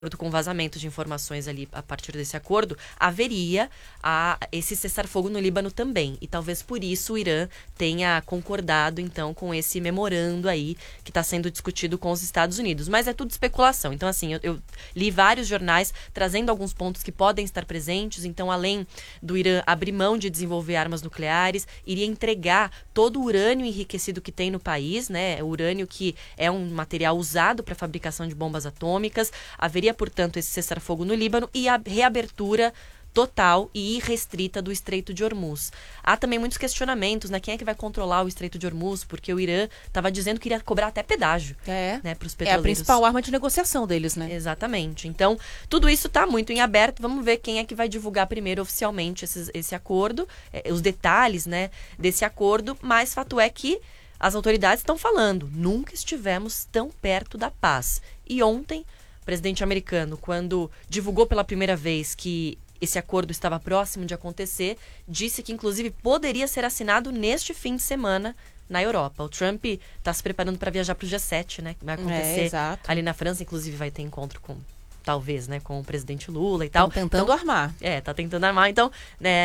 com vazamento de informações ali a partir desse acordo, haveria esse cessar-fogo no Líbano também. E talvez por isso o Irã tenha concordado, então, com esse memorando aí que está sendo discutido com os Estados Unidos. Mas é tudo especulação. Então, assim, eu li vários jornais trazendo alguns pontos que podem estar presentes. Então, além do Irã abrir mão de desenvolver armas nucleares, iria entregar todo o urânio enriquecido que tem no país, né? O urânio que é um material usado para a fabricação de bombas atômicas. Haveria, portanto, esse cessar-fogo no Líbano e a reabertura total e irrestrita do Estreito de Hormuz. Há também muitos questionamentos, né? Quem é que vai controlar o Estreito de Hormuz? Porque o Irã estava dizendo que iria cobrar até pedágio, né, para os petroleiros. É a principal arma de negociação deles, né? Exatamente. Então, tudo isso está muito em aberto. Vamos ver quem é que vai divulgar primeiro oficialmente esse acordo, os detalhes, né, desse acordo. Mas fato é que as autoridades estão falando, nunca estivemos tão perto da paz. E ontem, o presidente americano, quando divulgou pela primeira vez que esse acordo estava próximo de acontecer, disse que, inclusive, poderia ser assinado neste fim de semana na Europa. O Trump está se preparando para viajar para o G7, né? Que vai acontecer ali na França. Inclusive, vai ter encontro com, talvez, né, com o presidente Lula e tal. Estão tentando armar. Tá tentando armar. Então,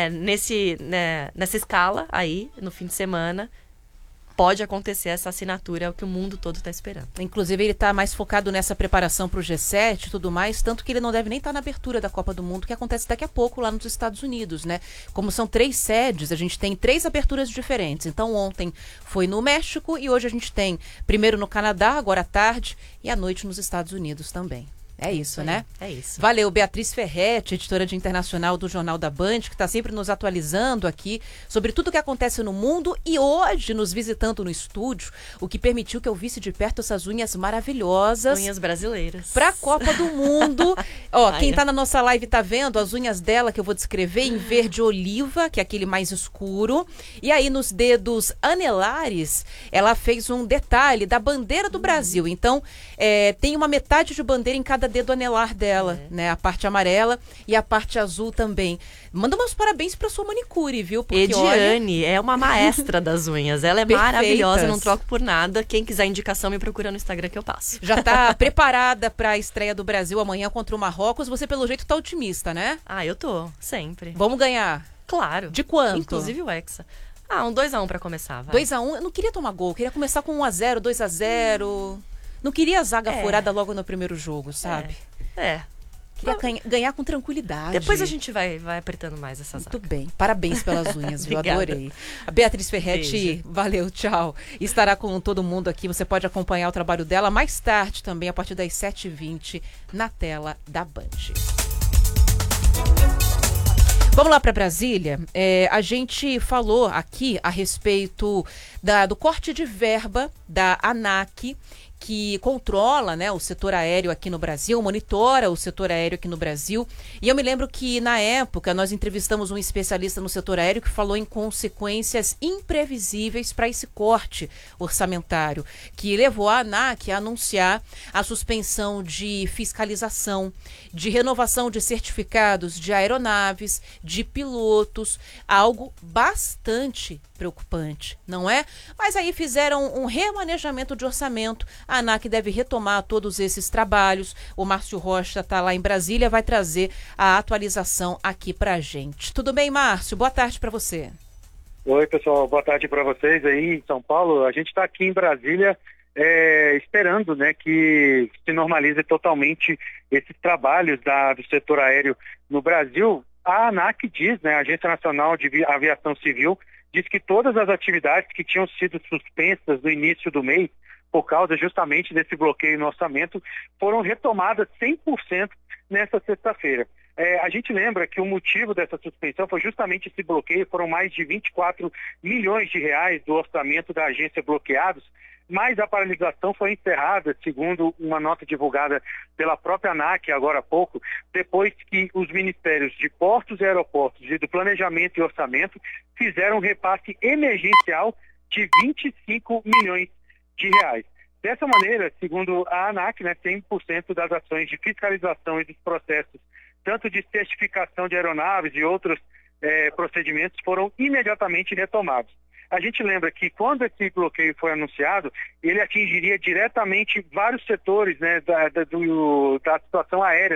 nessa escala aí, no fim de semana, pode acontecer essa assinatura, é o que o mundo todo está esperando. Inclusive, ele está mais focado nessa preparação para o G7 e tudo mais, tanto que ele não deve nem estar na abertura da Copa do Mundo, que acontece daqui a pouco lá nos Estados Unidos, né? Como são 3 sedes, a gente tem 3 aberturas diferentes. Então, ontem foi no México e hoje a gente tem primeiro no Canadá, agora à tarde, e à noite nos Estados Unidos também. É isso, né? É isso. Valeu, Beatriz Ferretti, editora de internacional do Jornal da Band, que está sempre nos atualizando aqui sobre tudo o que acontece no mundo e hoje nos visitando no estúdio, o que permitiu que eu visse de perto essas unhas maravilhosas. Unhas brasileiras. Para a Copa do Mundo. Ó, quem está na nossa live está vendo as unhas dela, que eu vou descrever em verde oliva, que é aquele mais escuro. E aí nos dedos anelares, ela fez um detalhe da bandeira do Brasil. Então, tem uma metade de bandeira em cada dedo anelar dela, né? A parte amarela e a parte azul também. Manda meus parabéns para sua manicure, viu? Porque, Ediane é uma maestra das unhas. Ela é maravilhosa, não troco por nada. Quem quiser indicação, me procura no Instagram que eu passo. Já tá preparada para a estreia do Brasil amanhã contra o Marrocos. Você, pelo jeito, tá otimista, né? Eu tô, sempre. Vamos ganhar? Claro. De quanto? Inclusive o Hexa. Um 2-1 para começar, vai. 2-1? Eu não queria tomar gol, eu queria começar com 1-0, 2-0. Não queria a zaga furada logo no primeiro jogo, sabe? Queria ganhar com tranquilidade. Depois a gente vai apertando mais essa zaga. Muito bem. Parabéns pelas unhas, viu? Adorei. A Beatriz Ferretti, beijo. Valeu, tchau. Estará com todo mundo aqui. Você pode acompanhar o trabalho dela mais tarde também, a partir das 7h20, na tela da Band. Vamos lá para Brasília. A gente falou aqui a respeito do corte de verba da ANAC, que controla, né, o setor aéreo aqui no Brasil, monitora o setor aéreo aqui no Brasil. E eu me lembro que, na época, nós entrevistamos um especialista no setor aéreo que falou em consequências imprevisíveis para esse corte orçamentário, que levou a ANAC a anunciar a suspensão de fiscalização, de renovação de certificados de aeronaves, de pilotos, algo bastante preocupante, não é? Mas aí fizeram um remanejamento de orçamento. A ANAC deve retomar todos esses trabalhos. O Márcio Rocha está lá em Brasília, vai trazer a atualização aqui pra gente. Tudo bem, Márcio? Boa tarde para você. Oi, pessoal. Boa tarde para vocês aí em São Paulo. A gente está aqui em Brasília esperando, né, que se normalize totalmente esses trabalhos do setor aéreo no Brasil. A ANAC diz, né, a Agência Nacional de Aviação Civil, diz que todas as atividades que tinham sido suspensas no início do mês, por causa justamente desse bloqueio no orçamento, foram retomadas 100% nessa sexta-feira. A gente lembra que o motivo dessa suspensão foi justamente esse bloqueio, foram mais de 24 milhões de reais do orçamento da agência bloqueados, mas a paralisação foi encerrada, segundo uma nota divulgada pela própria ANAC agora há pouco, depois que os ministérios de Portos e Aeroportos e do Planejamento e Orçamento fizeram um repasse emergencial de 25 milhões de reais. Dessa maneira, segundo a ANAC, 100% das ações de fiscalização e dos processos, tanto de certificação de aeronaves e outros procedimentos, foram imediatamente retomados. A gente lembra que quando esse bloqueio foi anunciado, ele atingiria diretamente vários setores, né, da situação aérea